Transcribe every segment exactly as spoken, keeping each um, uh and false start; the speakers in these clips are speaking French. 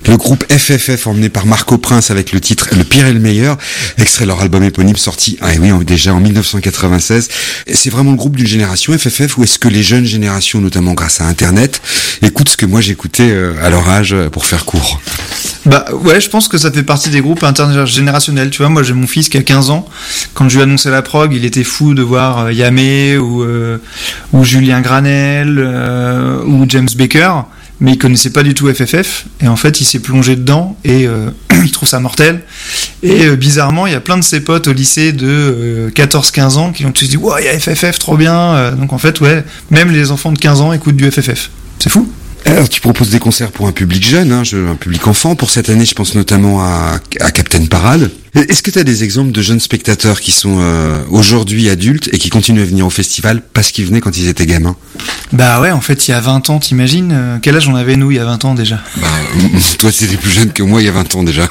Le groupe F F F emmené par Marco Prince avec le titre Le pire et le meilleur, extrait de leur album éponyme sorti ah oui, déjà en dix-neuf cent quatre-vingt-seize. C'est vraiment le groupe d'une génération F F F ou est-ce que les jeunes générations, notamment grâce à Internet, écoutent ce que moi j'écoutais à leur âge pour faire court? Bah ouais, je pense que ça fait partie des groupes intergénérationnels. Tu vois, moi j'ai mon fils qui a quinze ans. Quand je lui ai annoncé la prog, il était fou de voir euh, Yamé ou, euh, ou Julien Granel euh, ou James Baker. Mais il connaissait pas du tout F F F, et en fait il s'est plongé dedans, et euh, il trouve ça mortel. Et euh, bizarrement, il y a plein de ses potes au lycée de euh, quatorze quinze ans qui ont tous dit « Ouais, il y a F F F, trop bien !» euh, Donc en fait, ouais, même les enfants de quinze ans écoutent du F F F. C'est fou. Alors, tu proposes des concerts pour un public jeune, hein, un public enfant. Pour cette année, je pense notamment à, à Captain Parade. Est-ce que tu as des exemples de jeunes spectateurs qui sont euh, aujourd'hui adultes et qui continuent à venir au festival parce qu'ils venaient quand ils étaient gamins? Bah ouais, en fait, il y a vingt ans, t'imagines euh, quel âge on avait, nous, il y a vingt ans déjà? Bah, toi, t'étais plus jeune que moi il y a vingt ans déjà.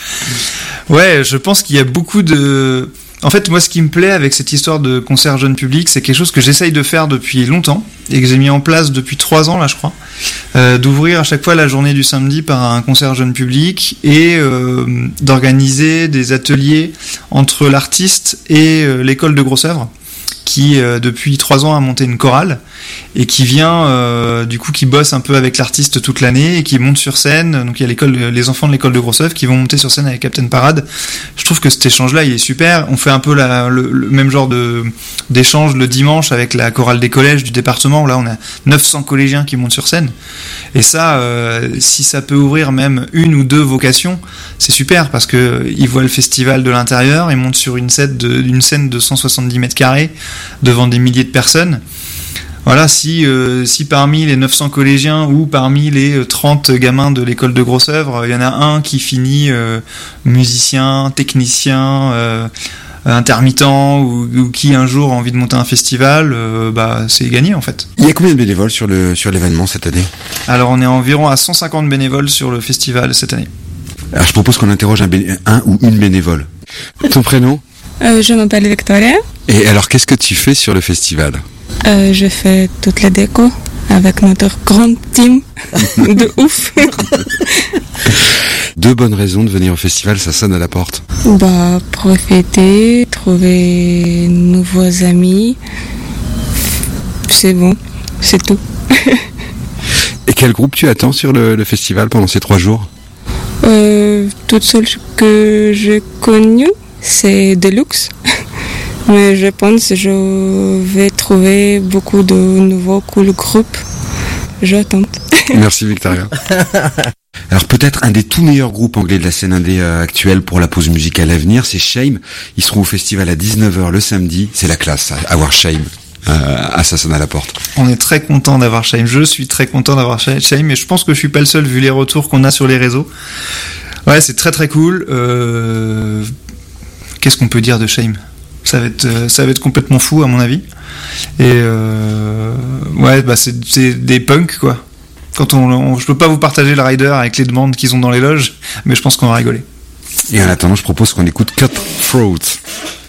Ouais, je pense qu'il y a beaucoup de... En fait, moi, ce qui me plaît avec cette histoire de concert jeune public, c'est quelque chose que j'essaye de faire depuis longtemps et que j'ai mis en place depuis trois ans, là, je crois, euh, d'ouvrir à chaque fois la journée du samedi par un concert jeune public et euh, d'organiser des ateliers entre l'artiste et euh, l'école de Grosse-Œuvre, qui euh, depuis trois ans a monté une chorale et qui vient euh, du coup qui bosse un peu avec l'artiste toute l'année et qui monte sur scène. Donc il y a l'école, les enfants de l'école de Grosse-Œuvre qui vont monter sur scène avec Captain Parade. Je trouve que cet échange-là il est super. On fait un peu la, le, le même genre de d'échange le dimanche avec la chorale des collèges du département où là on a neuf cents collégiens qui montent sur scène. Et ça, euh, si ça peut ouvrir même une ou deux vocations, c'est super parce que ils voient le festival de l'intérieur, ils montent sur une scène de, une scène de cent soixante-dix mètres carrés devant des milliers de personnes. Voilà, si, euh, si parmi les neuf cents collégiens ou parmi les trente gamins de l'école de Grosse-Œuvre, il y en a un qui finit euh, musicien, technicien, euh, intermittent ou, ou qui un jour a envie de monter un festival, euh, bah c'est gagné en fait. Il y a combien de bénévoles sur, le, sur l'événement cette année? Alors on est environ à cent cinquante bénévoles sur le festival cette année. Alors je propose qu'on interroge un, béné- un ou une bénévole. Ton prénom? Euh, je m'appelle Victoria. Et alors, qu'est-ce que tu fais sur le festival? euh, Je fais toutes les décos avec notre grande team de ouf. Deux bonnes raisons de venir au festival, ça sonne à la porte. Bah, profiter, trouver nouveaux amis. C'est bon, c'est tout. Et quel groupe tu attends sur le, le festival pendant ces trois jours? euh, Toute seule que j'ai connue, c'est Deluxe. Mais je pense que je vais trouver beaucoup de nouveaux cool groupes. J'attends. Merci Victoria. Alors peut-être un des tout meilleurs groupes anglais de la scène indé euh, actuelle pour la pause musicale à venir, c'est Shame. Ils seront au festival à dix-neuf heures le samedi. C'est la classe, avoir Shame. Euh, à ça sonne à la porte. On est très content d'avoir Shame. Je suis très content d'avoir Shame, et je pense que je suis pas le seul vu les retours qu'on a sur les réseaux. Ouais, c'est très très cool. Euh... Qu'est-ce qu'on peut dire de Shame? Ça va être, ça va être complètement fou à mon avis. Et euh... ouais, bah c'est, c'est des punks quoi. Quand on, on, je peux pas vous partager le rider avec les demandes qu'ils ont dans les loges, mais je pense qu'on va rigoler. Et en attendant, je propose qu'on écoute Cutthroat.